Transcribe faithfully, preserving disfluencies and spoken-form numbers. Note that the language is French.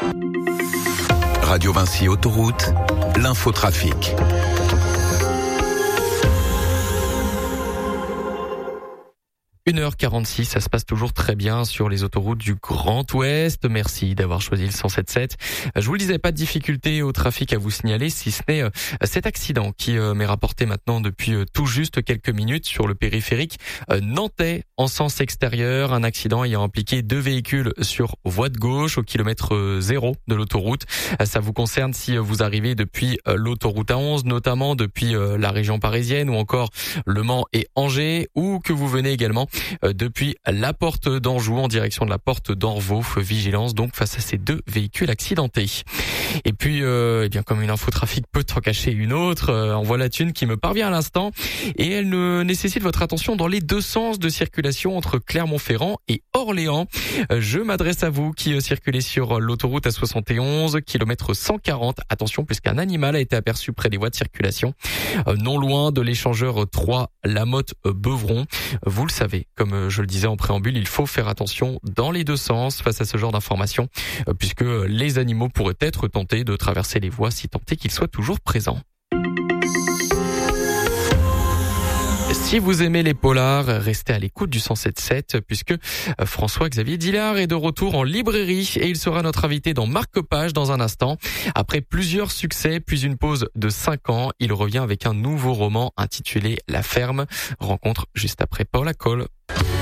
Radio Vinci Autoroute, l'infotrafic. une heure quarante-six, ça se passe toujours très bien sur les autoroutes du Grand Ouest. Merci d'avoir choisi le cent sept sept. Je vous le disais, pas de difficulté au trafic à vous signaler, si ce n'est cet accident qui m'est rapporté maintenant depuis tout juste quelques minutes sur le périphérique nantais en sens extérieur. Un accident ayant impliqué deux véhicules sur voie de gauche au kilomètre zéro de l'autoroute. Ça vous concerne si vous arrivez depuis l'autoroute A onze, notamment depuis la région parisienne ou encore Le Mans et Angers, ou que vous venez également depuis la porte d'Anjou en direction de la porte d'Orvaux. Vigilance donc face à ces deux véhicules accidentés. Et puis, euh, eh bien, comme une infotrafic peut en cacher une autre, euh, en voilà une qui me parvient à l'instant et elle ne nécessite votre attention dans les deux sens de circulation entre Clermont-Ferrand et Orléans. Euh, je m'adresse à vous qui euh, circulez sur l'autoroute A soixante et onze, kilomètre cent quarante. Attention, puisqu'un animal a été aperçu près des voies de circulation, euh, non loin de l'échangeur trois Lamotte-Beuvron. Vous le savez, comme je le disais en préambule, il faut faire attention dans les deux sens face à ce genre d'informations, euh, puisque les animaux pourraient être tentés de traverser les voies si tant est qu'ils soient toujours présents. Si vous aimez les polars, restez à l'écoute du cent sept sept puisque François-Xavier Dillard est de retour en librairie et il sera notre invité dans Marque-Page dans un instant. Après plusieurs succès, puis une pause de cinq ans, il revient avec un nouveau roman intitulé La Ferme. Rencontre juste après Paula Cole.